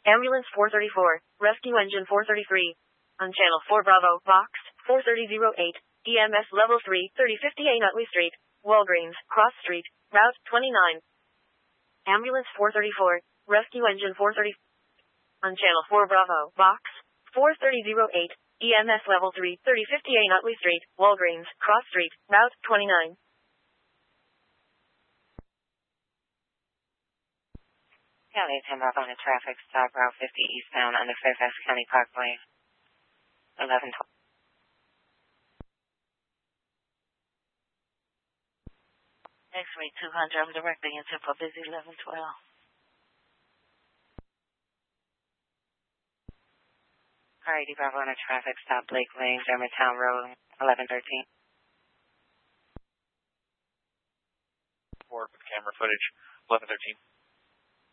Ambulance 434, Rescue Engine 433. On Channel 4 Bravo, Box 43008, EMS Level 3, 3050A Nutley Street, Walgreens, Cross Street, Route 29. Ambulance 434, Rescue Engine 430. On Channel 4 Bravo, Box 43008, EMS Level 3, 3050A Nutley Street, Walgreens, Cross Street, Route 29. County 10 Bravo on a traffic stop, Route 50 eastbound under Fairfax County Parkway. 1112. X-ray 200, I'm directing into for busy 1112. R80 Bravo on a traffic stop, Blake Lane, Germantown Road, 1113. Report with camera footage, 1113.